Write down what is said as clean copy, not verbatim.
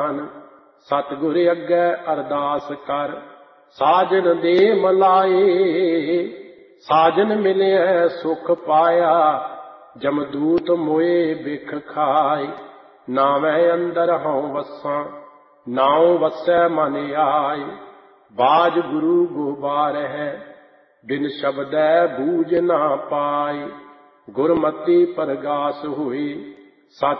ਜਾਨ। सतगुर अग्गै अरदास कर, साजन दे मलाए। साजन मिले सुख पाया, जमदूत मोए बिख खाए। नावै अंदर हूँ वसां, नाउ वसै मन आए। बाज गुरु गोबार है, बिन शब्दै बूझ ना पाए। गुरमति परगास हुई, सच